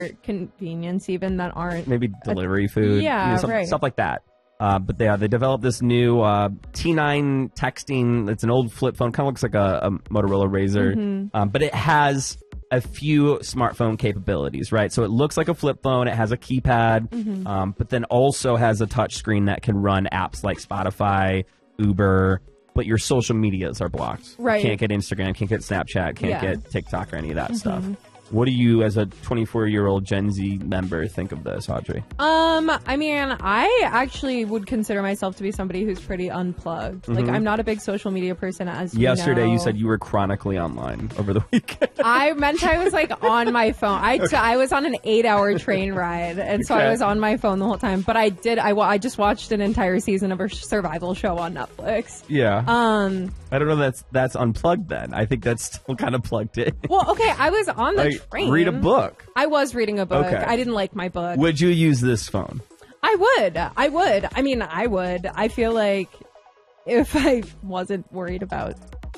convenience even that aren't maybe delivery food, right. stuff like that. But they developed this new T9 texting. It's an old flip phone, kind of looks like a Motorola Razr, but it has a few smartphone capabilities, right? So it looks like a flip phone. It has a keypad, but then also has a touch screen that can run apps like Spotify, Uber, but your social medias are blocked. Right. Can't get Instagram, can't get Snapchat, can't get TikTok or any of that stuff. What do you, as a 24-year-old Gen Z member, think of this, Audrey? I mean, I actually would consider myself to be somebody who's pretty unplugged. Like, I'm not a big social media person, as Yesterday, you know. you said you were chronically online over the weekend. I meant I was, like, on my phone. I was on an 8-hour train ride, and so I was on my phone the whole time. But I just watched an entire season of a survival show on Netflix. Yeah. I don't know if that's unplugged then. I think that's still kind of plugged in. Well, okay, I was on the train. Read a book. I was reading a book. Okay. I didn't like my book. Would you use this phone? I would. I mean, I would. I feel like if I wasn't worried about,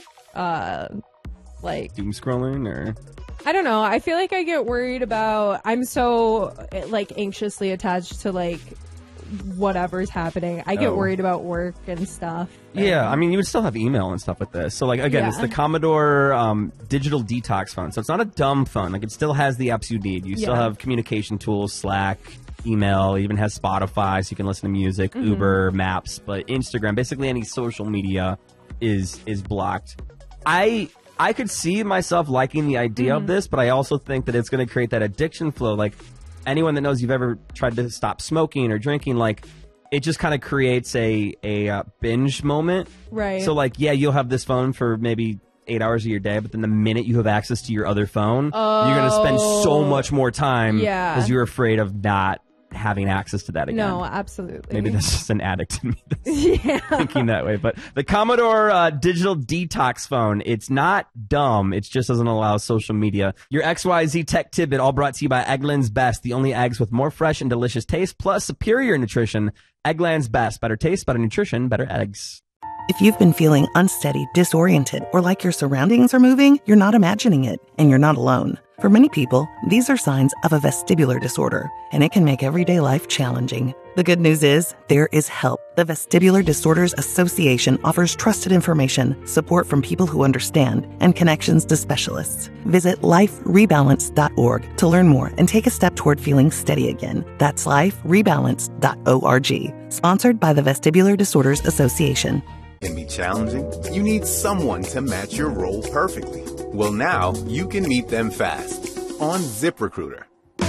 like... Doom scrolling or... I don't know. I feel like I get worried about... I'm so, like, anxiously attached to, like, whatever's happening. I get worried about work and stuff. Yeah, I mean, you would still have email and stuff with this. So, like, again, it's the Commodore digital detox phone. So it's not a dumb phone. Like, it still has the apps you need. You still have communication tools, Slack, email. It even has Spotify, so you can listen to music, Uber, Maps. But Instagram, basically any social media is blocked. I could see myself liking the idea of this, but I also think that it's going to create that addiction flow. Like, anyone that knows you've ever tried to stop smoking or drinking, like, it just kind of creates a binge moment. Right. So, like, yeah, you'll have this phone for maybe 8 hours of your day, but then the minute you have access to your other phone, you're going to spend so much more time because you're afraid of not having access to that again. No, absolutely. Maybe that's just an addict in me that's thinking that way. But the Commodore digital detox phone, it's not dumb. It just doesn't allow social media. Your XYZ Tech Tidbit, all brought to you by Eggland's Best, the only eggs with more fresh and delicious taste, plus superior nutrition. Eggland's Best. Better taste, better nutrition, better eggs. If you've been feeling unsteady, disoriented, or like your surroundings are moving, you're not imagining it, and you're not alone. For many people, these are signs of a vestibular disorder, and it can make everyday life challenging. The good news is, there is help. The Vestibular Disorders Association offers trusted information, support from people who understand, and connections to specialists. Visit liferebalance.org to learn more and take a step toward feeling steady again. That's liferebalance.org. Sponsored by the Vestibular Disorders Association. Can be challenging. You need someone to match your role perfectly. Well, now you can meet them fast on ZipRecruiter.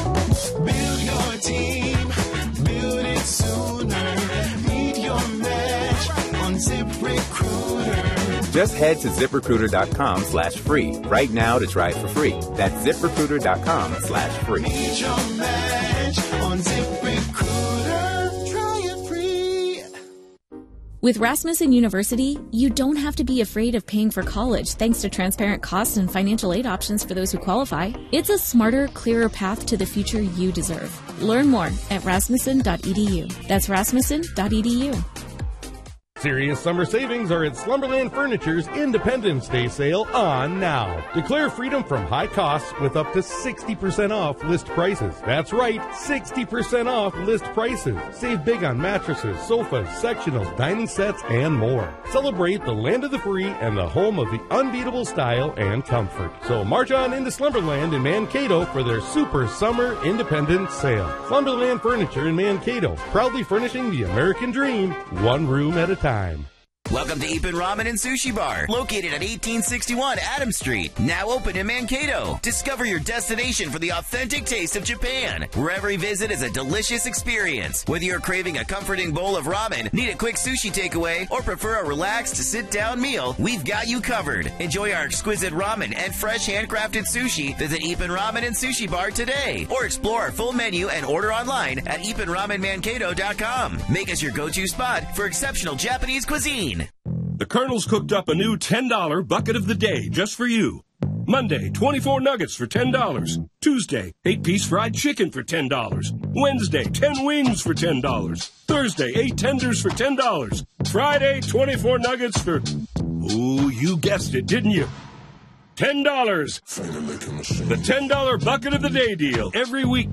Build your team, build it sooner. Meet your match on ZipRecruiter. Just head to ZipRecruiter.com/free right now to try it for free. That's ZipRecruiter.com/free. Meet your match on ZipRecruiter. Try it free. With Rasmussen University, you don't have to be afraid of paying for college thanks to transparent costs and financial aid options for those who qualify. It's a smarter, clearer path to the future you deserve. Learn more at rasmussen.edu. That's rasmussen.edu. Serious summer savings are at Slumberland Furniture's Independence Day sale on now. Declare freedom from high costs with up to 60% off list prices. That's right, 60% off list prices. Save big on mattresses, sofas, sectionals, dining sets, and more. Celebrate the land of the free and the home of the unbeatable style and comfort. So march on into Slumberland in Mankato for their Super Summer Independence Sale. Slumberland Furniture in Mankato, proudly furnishing the American dream, one room at a time. Welcome to Ipin Ramen and Sushi Bar, located at 1861 Adams Street, now open in Mankato. Discover your destination for the authentic taste of Japan, where every visit is a delicious experience. Whether you're craving a comforting bowl of ramen, need a quick sushi takeaway, or prefer a relaxed sit-down meal, we've got you covered. Enjoy our exquisite ramen and fresh handcrafted sushi. Visit Ipin Ramen and Sushi Bar today, or explore our full menu and order online at ipinramenmankato.com. Make us your go-to spot for exceptional Japanese cuisine. The Colonel's cooked up a new $10 bucket of the day just for you. Monday, 24 nuggets for $10. Tuesday, 8-piece fried chicken for $10. Wednesday, 10 wings for $10. Thursday, 8 tenders for $10. Friday, 24 nuggets for... Ooh, you guessed it, didn't you? $10. The $10 bucket of the day deal every week.